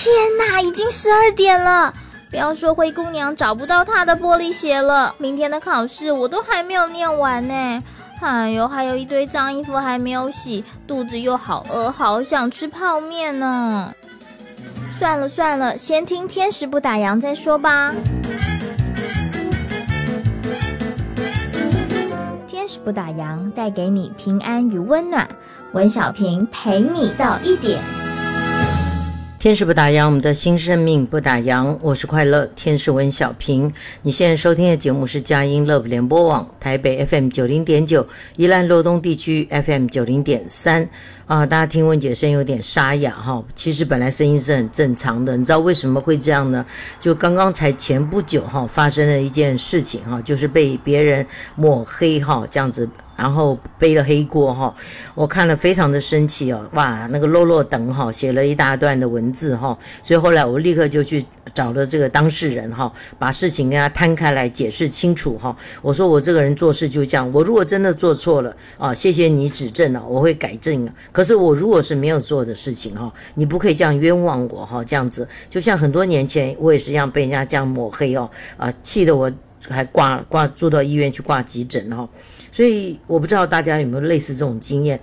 天哪，已经12点了！不要说灰姑娘找不到她的玻璃鞋了，明天的考试我都还没有念完呢。哎呦，还有一堆脏衣服还没有洗，肚子又好饿，好想吃泡面呢。算了算了，先听天使不打烊再说吧。天使不打烊，带给你平安与温暖。文小平陪你到1点。 天使不打烊，我们的新生命不打烊。我是快乐天使文小平。你现在收听的节目是佳音 Love 联播网台北 FM 90.9，宜兰罗东地区 FM 90.3。大家听文姐声音有点沙哑哈，其实本来声音是很正常的，你知道为什么会这样呢？就刚刚才前不久哈发生了一件事情哈，就是被别人抹黑哈这样子，然后背了黑锅哈，我看了非常的生气哦，哇，那个落落等哈写了一大段的文字哈，所以后来我立刻就去找了这个当事人哈，把事情跟他摊开来解释清楚哈。我说我这个人做事就这样，我如果真的做错了啊，谢谢你指正了，我会改正。可是我如果是没有做的事情哈，你不可以这样冤枉我哈，这样子就像很多年前我也是这样被人家这样抹黑哦，气得我还住到医院去挂急诊哈。所以我不知道大家有没有类似这种经验，